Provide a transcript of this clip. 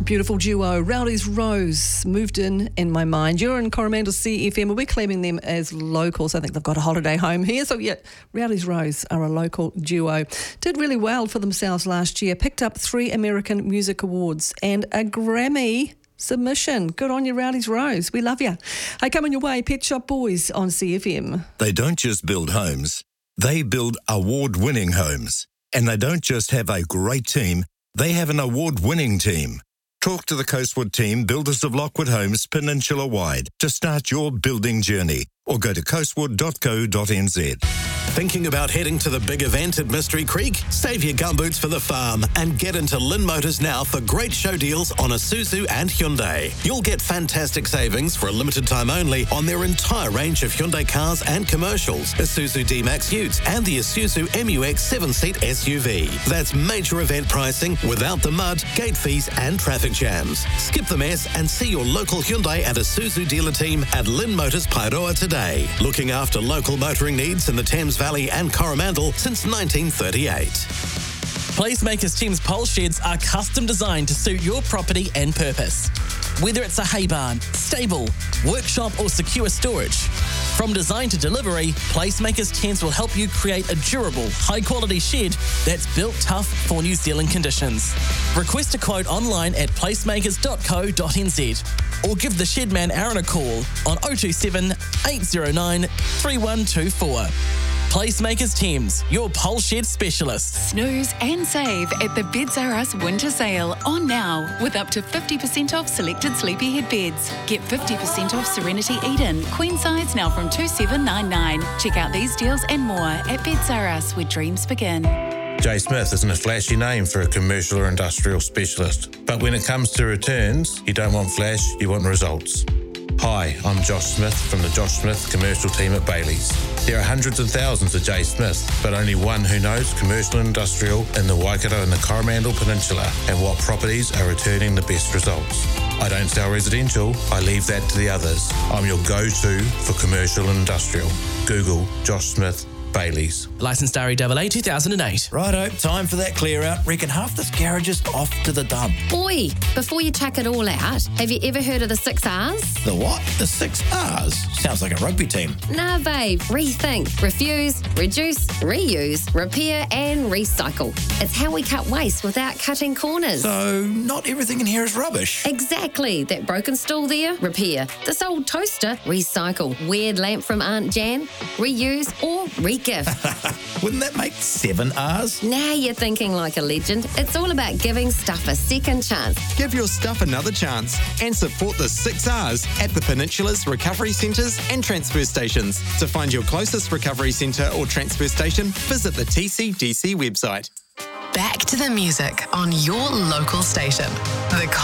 Beautiful duo, Rowdy's Rose, moved in my mind. You're in Coromandel CFM, and we're claiming them as locals. I think they've got a holiday home here. So, yeah, Rowdy's Rose are a local duo. Did really well for themselves last year. Picked up 3 American Music Awards and a Grammy submission. Good on you, Rowdy's Rose. We love you. Hey, coming your way, Pet Shop Boys on CFM. They don't just build homes, they build award-winning homes. And they don't just have a great team, they have an award-winning team. Talk to the Coastwood team, builders of Lockwood Homes peninsula-wide, to start your building journey, or go to coastwood.co.nz. Thinking about heading to the big event at Mystery Creek? Save your gumboots for the farm and get into Lynn Motors now for great show deals on Isuzu and Hyundai. You'll get fantastic savings for a limited time only on their entire range of Hyundai cars and commercials, Isuzu D-Max Utes and the Isuzu MU-X 7-seat SUV. That's major event pricing without the mud, gate fees and traffic jams. Skip the mess and see your local Hyundai and Isuzu dealer team at Lynn Motors Paeroa today. Looking after local motoring needs in the Thames Valley and Coromandel since 1938. Placemakers Tim's pole sheds are custom designed to suit your property and purpose. Whether it's a hay barn, stable, workshop or secure storage. From design to delivery, Placemakers Thames will help you create a durable, high-quality shed that's built tough for New Zealand conditions. Request a quote online at placemakers.co.nz or give the Shedman Aaron a call on 027 809 3124. Placemakers Thames, your pole shed specialist. Snooze and save at the Beds R Us winter sale on now with up to 50% off selected sleepyhead beds. Get 50% off Serenity Eden, queen size now from $2,799. Check out these deals and more at Beds R Us, where dreams begin. J Smith isn't a flashy name for a commercial or industrial specialist. But when it comes to returns, you don't want flash, you want results. Hi, I'm Josh Smith from the Josh Smith commercial team at Bailey's. There are hundreds of thousands of J Smith, but only one who knows commercial and industrial in the Waikato and the Coromandel Peninsula and what properties are returning the best results. I don't sell residential, I leave that to the others. I'm your go-to for commercial and industrial. Google Josh Smith Bailey's. Licensed REAA 2008. Righto, time for that clear out. Reckon half this garage is off to the dump. Oi, before you chuck it all out, have you ever heard of the 6 R's? The what? The 6 R's? Sounds like a rugby team. Nah, babe. Rethink, refuse, reduce, reuse, repair and recycle. It's how we cut waste without cutting corners. So, not everything in here is rubbish. Exactly. That broken stool there, repair. This old toaster, recycle. Weird lamp from Aunt Jan, reuse or re-gift. Wouldn't that make 7 R's? Now you're thinking like a legend. It's all about giving stuff a second chance. Give your stuff another chance and support the 6 R's at the Peninsula's recovery centres and transfer stations. To find your closest recovery centre or transfer station, visit the TCDC website. Back to the music on your local station. The